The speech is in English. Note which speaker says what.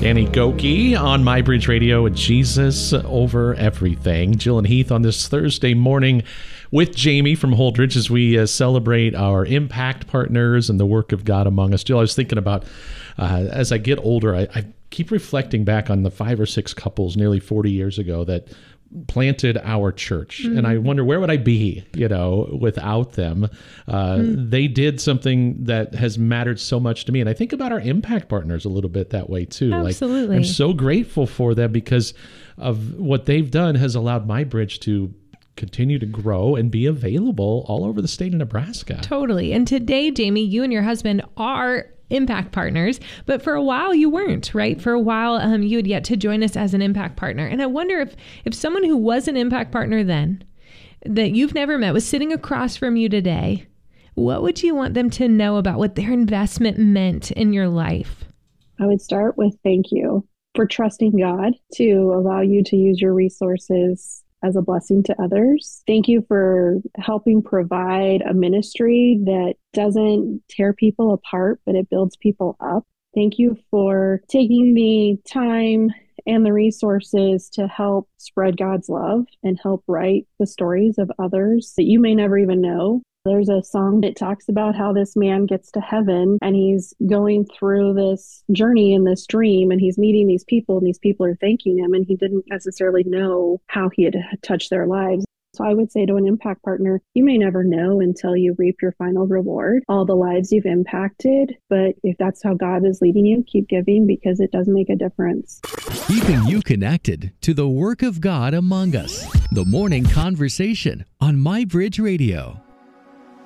Speaker 1: Danny Gokey on MyBridge Radio with Jesus Over Everything. Jill and Heath on this Thursday morning with Jamie from Holdridge as we celebrate our impact partners and the work of God among us. Jill, I was thinking about as I get older, I keep reflecting back on the 5 or 6 couples nearly 40 years ago that planted our church. And I wonder, where would I be, without them? They did something that has mattered so much to me. And I think about our impact partners a little bit that way too.
Speaker 2: Absolutely.
Speaker 1: Like, I'm so grateful for them because of what they've done has allowed MyBridge to continue to grow and be available all over the state of Nebraska.
Speaker 2: Totally. And today, Jamie, you and your husband are impact partners, but for a while you weren't, right? For a while, you had yet to join us as an impact partner. And I wonder if someone who was an impact partner then, that you've never met, was sitting across from you today, what would you want them to know about what their investment meant in your life?
Speaker 3: I would start with thank you for trusting God to allow you to use your resources as a blessing to others. Thank you for helping provide a ministry that doesn't tear people apart, but it builds people up. Thank you for taking the time and the resources to help spread God's love and help write the stories of others that you may never even know. There's a song that talks about how this man gets to heaven and he's going through this journey in this dream and he's meeting these people and these people are thanking him and he didn't necessarily know how he had touched their lives. So I would say to an impact partner, you may never know until you reap your final reward, all the lives you've impacted. But if that's how God is leading you, keep giving because it does make a difference.
Speaker 4: Keeping you connected to the work of God among us. The Morning Conversation on MyBridge Radio.